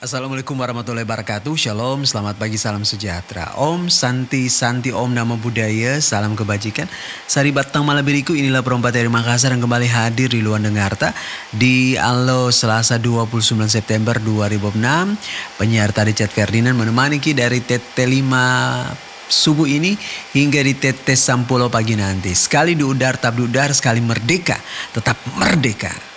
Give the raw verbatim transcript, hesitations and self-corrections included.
Assalamualaikum warahmatullahi wabarakatuh. Shalom, selamat pagi, salam sejahtera. Om Santi Santi, Om Namo Buddhaya, salam kebajikan. Sari Batang Malabiriku, inilah perempat dari Makassar yang kembali hadir di Luar Dengarta di Alo Selasa dua puluh sembilan September dua ribu enam. Penyiar tadi Richard Ferdinand menemani kita dari T T lima subuh ini hingga di T T Sampulo pagi nanti. Sekali diudar, tetap diudar, sekali merdeka, tetap merdeka.